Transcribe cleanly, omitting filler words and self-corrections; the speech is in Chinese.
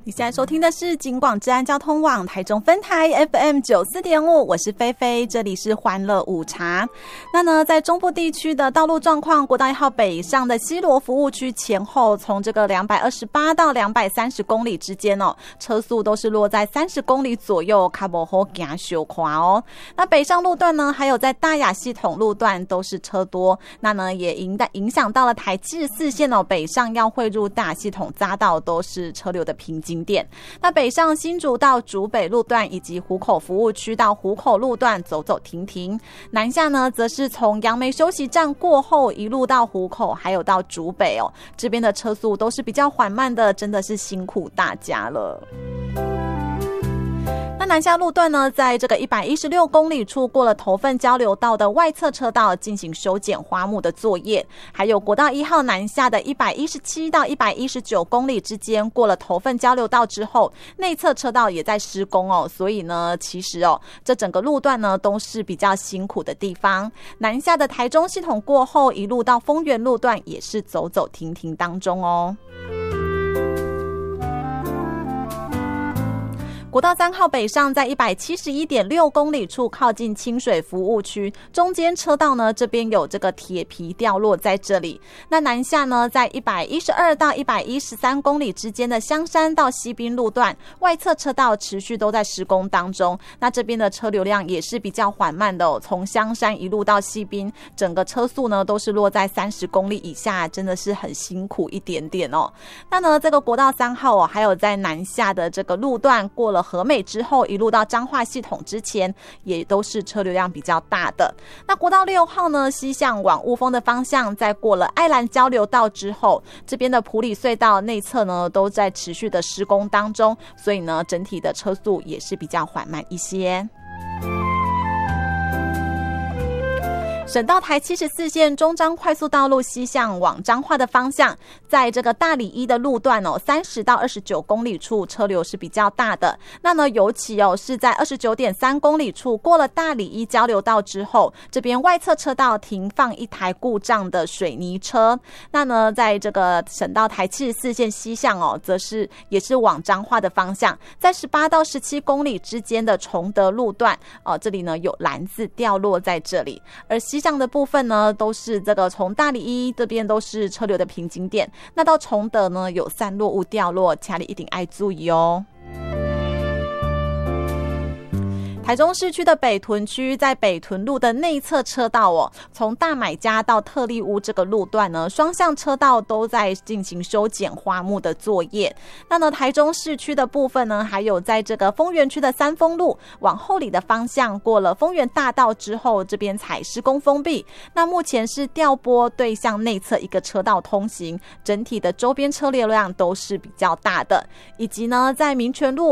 你现在收听的是警广治安交通网台中分台 FM94.5， 我是菲菲，这里是欢乐午茶。那呢，在中部地区的道路状况，国道1号北上的西螺服务区前后，从这个228到230公里之间哦，车速都是落在30公里左右，卡不好行小快哦。那北上路段呢，还有在大雅系统路段都是车多，那呢也影响到了台74线哦，北上要汇入大雅系统匝道都是车流的瓶颈点。那北上新竹到竹北路段以及湖口服务区到湖口路段走走停停，南下呢则是从杨梅休息站过后一路到湖口还有到竹北哦，这边的车速都是比较缓慢的，真的是辛苦大家了。那南下路段呢，在这个116公里处过了头份交流道的外侧车道进行修剪花木的作业，还有国道1号南下的117到119公里之间过了头份交流道之后，内侧车道也在施工哦，所以呢，其实这整个路段呢都是比较辛苦的地方。南下的台中系统过后，一路到丰原路段也是走走停停当中哦。国道3号北上在171.6公里处靠近清水服务区，中间车道呢这边有这个铁皮掉落在这里。那南下呢，在112到113公里之间的香山到西滨路段，外侧车道持续都在施工当中。那这边的车流量也是比较缓慢的哦，从香山一路到西滨，整个车速呢都是落在30公里以下，真的是很辛苦一点点哦。那呢，这个国道3号还有在南下的这个路段过了和美之后，一路到彰化系统之前，也都是车流量比较大的。那国道6号呢，西向往雾峰的方向，在过了爱兰交流道之后，这边的埔里隧道内侧呢，都在持续的施工当中，所以呢，整体的车速也是比较缓慢一些。省道台74线中彰快速道路西向往彰化的方向，在这个大里一的路段30到29公里处车流是比较大的。那呢，尤其是在29.3公里处过了大里一交流道之后，这边外侧车道停放一台故障的水泥车。那呢，在这个省道台74线西向则是也是往彰化的方向，在18到17公里之间的崇德路段这里呢有篮子掉落在这里，而西向的部分呢，都是这个从大里一这边都是车流的瓶颈点，那到崇德呢有散落物掉落，家里一定要注意哦。台中市区的北屯区，在北屯路的内侧车道从大买家到特力屋这个路段呢，双向车道都在进行修剪花木的作业。那呢，台中市区的部分呢，还有在这个丰原区的三丰路往后里的方向，过了丰原大道之后，这边才施工封闭。那目前是调拨对向内侧一个车道通行，整体的周边车流量都是比较大的。以及呢，在民权路